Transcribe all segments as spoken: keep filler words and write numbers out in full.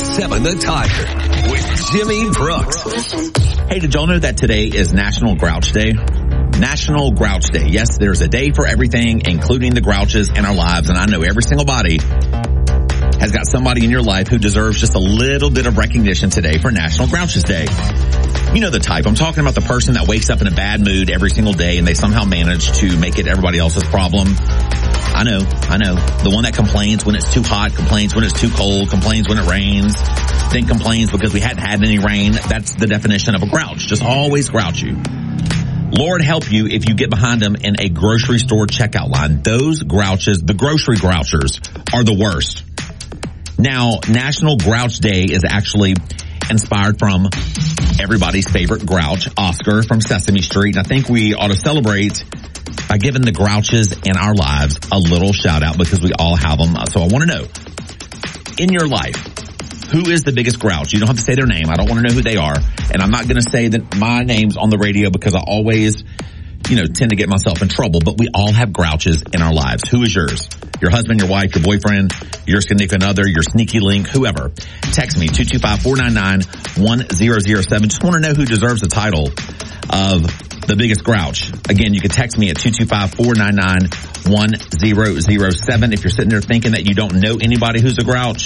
seven The Tiger with Jimmy Brooks. Hey, did y'all know that today is National Grouch Day? National Grouch Day. Yes, there's a day for everything, including the grouches in our lives. And I know every single body has got somebody in your life who deserves just a little bit of recognition today for National Grouches Day. You know the type. I'm talking about the person that wakes up in a bad mood every single day and they somehow manage to make it everybody else's problem. I know, I know. The one that complains when it's too hot, complains when it's too cold, complains when it rains, then complains because we hadn't had any rain. That's the definition of a grouch. Just always grouchy. Lord help you if you get behind them in a grocery store checkout line. Those grouches, the grocery grouchers, are the worst. Now, National Grouch Day is actually inspired from everybody's favorite grouch, Oscar from Sesame Street. And I think we ought to celebrate by giving the grouches in our lives a little shout out because we all have them. So I want to know, in your life, who is the biggest grouch? You don't have to say their name. I don't want to know who they are. And I'm not going to say that my name's on the radio because I always, you know, tend to get myself in trouble. But we all have grouches in our lives. Who is yours? Your husband, your wife, your boyfriend, your significant other, your sneaky link, whoever. Text me, two two five, four nine nine, one zero zero seven. Just want to know who deserves the title of the biggest grouch. Again, you can text me at two two five, four nine nine, one zero zero seven. If you're sitting there thinking that you don't know anybody who's a grouch,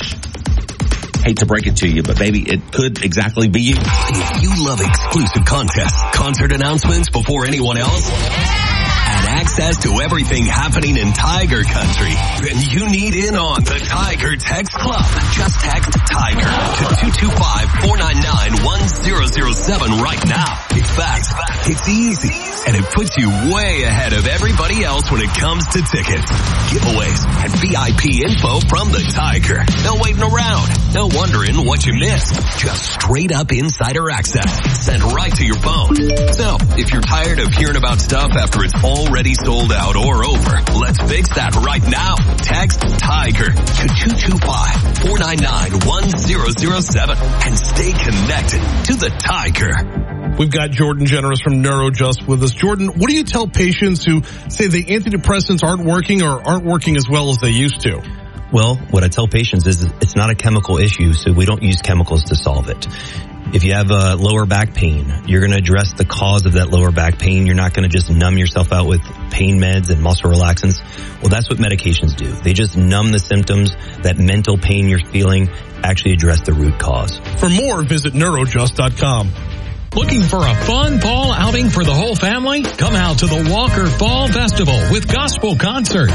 hate to break it to you, but baby, it could exactly be you. If you love exclusive contests, concert announcements before anyone else, and access to everything happening in Tiger Country, then you need in on the Tiger Text Club. Just text Tiger to two two five, four nine nine, one zero zero seven right now. It's fast, it's easy, and it puts you way ahead of everybody else when it comes to tickets, giveaways, and V I P info from the Tiger. No waiting around, no wondering what you missed. Just straight up insider access sent right to your phone. So, if you're tired of hearing about stuff after it's already sold out or over, let's fix that right now. Text Tiger to two two five, four nine nine, one zero zero seven and stay connected to the Tiger. We've got Jordan Generous from NeuroJust with us. Jordan, what do you tell patients who say the antidepressants aren't working or aren't working as well as they used to? Well, what I tell patients is it's not a chemical issue, so we don't use chemicals to solve it. If you have a lower back pain, you're going to address the cause of that lower back pain. You're not going to just numb yourself out with pain meds and muscle relaxants. Well, that's what medications do. They just numb the symptoms. That mental pain you're feeling, actually address the root cause. For more, visit neurojust dot com. Looking for a fun fall outing for the whole family? Come out to the Walker Fall Festival with Gospel Concert.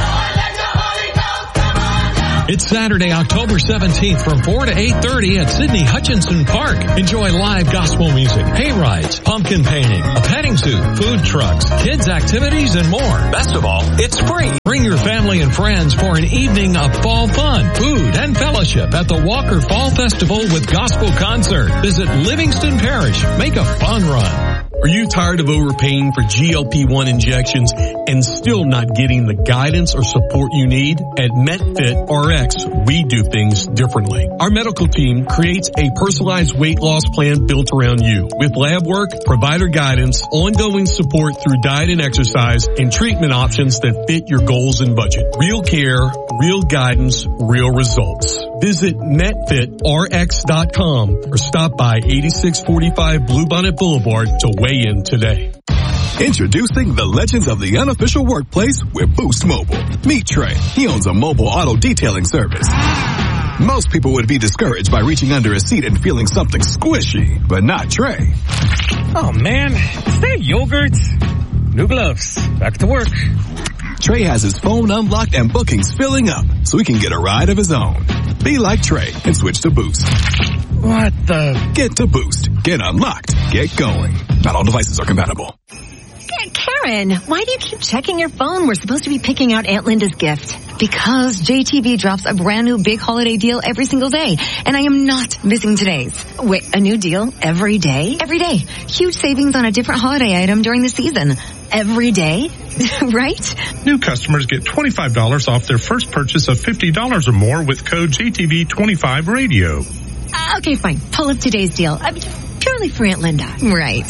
It's Saturday, October seventeenth from four to eight thirty at Sidney Hutchinson Park. Enjoy live gospel music, hay rides, pumpkin painting, a petting zoo, food trucks, kids activities, and more. Best of all, it's free. Bring your family and friends for an evening of fall fun, food, and fellowship at the Walker Fall Festival with Gospel Concert. Visit Livingston Parish. Make a fun run. Are you tired of overpaying for G L P one injections and still not getting the guidance or support you need? At MetFit R X, we do things differently. Our medical team creates a personalized weight loss plan built around you with lab work, provider guidance, ongoing support through diet and exercise, and treatment options that fit your goals and budget. Real care, real guidance, real results. Visit Met Fit R X dot com or stop by eighty-six forty-five Bluebonnet Boulevard to weigh in today. Introducing the legends of the unofficial workplace with Boost Mobile. Meet Trey. He owns a mobile auto detailing service. Most people would be discouraged by reaching under a seat and feeling something squishy, but not Trey. Oh man, is that yogurt? New gloves. Back to work. Trey has his phone unlocked and bookings filling up so he can get a ride of his own. Be like Trey and switch to Boost. What the? Get to Boost. Get unlocked. Get going. Not all devices are compatible. Karen, why do you keep checking your phone? We're supposed to be picking out Aunt Linda's gift. Because J T V drops a brand new big holiday deal every single day, and I am not missing today's. Wait, a new deal every day? Every day. Huge savings on a different holiday item during the season. Every day? Right? New customers get twenty-five dollars off their first purchase of fifty dollars or more with code J T V twenty-five radio. Uh, okay, fine. Pull up today's deal. I mean, purely for Aunt Linda. Right.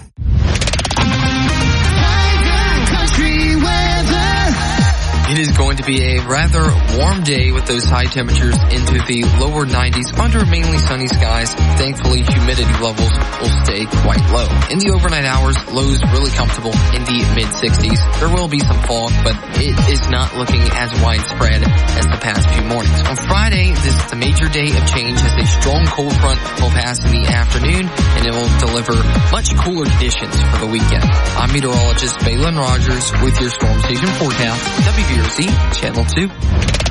It is going going to be a rather warm day with those high temperatures into the lower nineties under mainly sunny skies. Thankfully, humidity levels will stay quite low. In the overnight hours, lows really comfortable in the mid sixties. There will be some fog, but it is not looking as widespread as the past few mornings. On Friday, this is the major day of change as a strong cold front will pass in the afternoon, and it will deliver much cooler conditions for the weekend. I'm meteorologist Balin Rogers with your Storm Station forecast, W V R C Channel two.